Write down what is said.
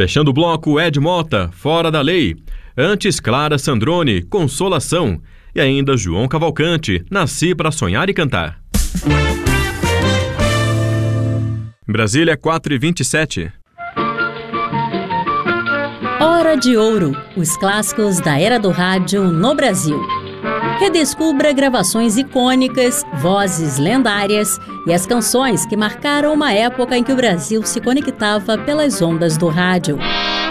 Fechando o bloco, Ed Mota, Fora da Lei. Antes, Clara Sandrone, Consolação. E ainda João Cavalcante, Nasci para Sonhar e Cantar. Em Brasília, 4h27. Hora de Ouro, os clássicos da era do rádio no Brasil. Redescubra gravações icônicas, vozes lendárias e as canções que marcaram uma época em que o Brasil se conectava pelas ondas do rádio.